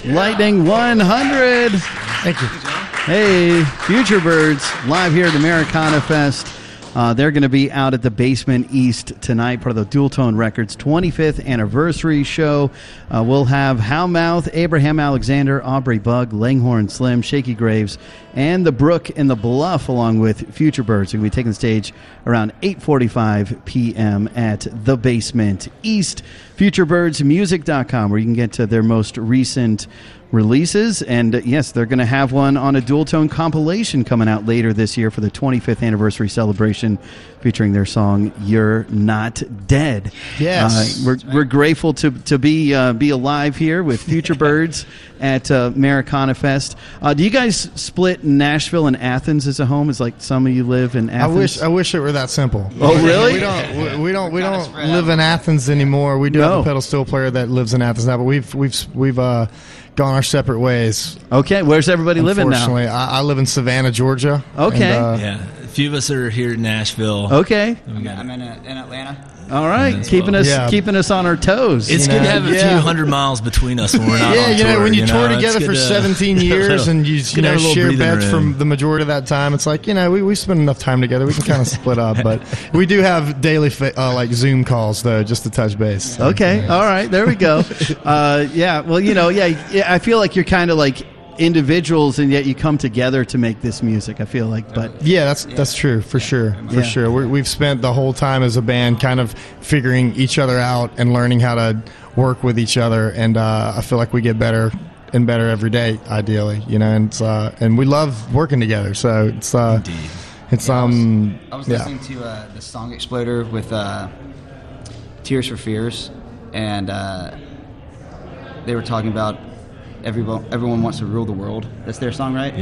Lightning 100. Thank you. Hey, Future Birds, live here at Americana Fest. They're going to be out at the Basement East tonight, part of the Dual Tone Records 25th anniversary show. We'll have Howmouth, Abraham Alexander, Aubrey Bug, Langhorne Slim, Shaky Graves, and the Brook and the Bluff, along with Future Birds. They're going to be taking the stage around 8:45 p.m. at the Basement East. FutureBirdsMusic.com, where you can get to their most recent releases, and yes, they're going to have one on a Dual Tone compilation coming out later this year for the 25th anniversary celebration, featuring their song "You're Not Dead." Yes, we're grateful to be alive here with Future Birds at Americana Fest. Do you guys split Nashville and Athens as a home? Is like some of you live in Athens? I wish it were that simple. Oh, really? We don't live in Athens anymore. We do have a pedal steel player that lives in Athens now, but we've gone our separate ways. Okay, where's everybody living now? Unfortunately, I live in Savannah, Georgia. Okay. Yeah, a few of us are here in Nashville. Okay. I'm in Atlanta. All right, keeping us on our toes. It's good to have a few hundred miles between us when we're not on tour. When you tour together for 17 years and you share beds from the majority of that time, it's like, we spend enough time together. We can kind of split up, but we do have daily Zoom calls though, just to touch base. Okay, all right, there we go. I feel like you're kind of like individuals, and yet you come together to make this music. I feel like, but that's true for sure. We've spent the whole time as a band kind of figuring each other out and learning how to work with each other, and I feel like we get better and better every day, ideally, and we love working together. So it's Indeed. It's I was listening to the Song Exploder with Tears for Fears, and they were talking about Everyone Wants to Rule the World. That's their song, right?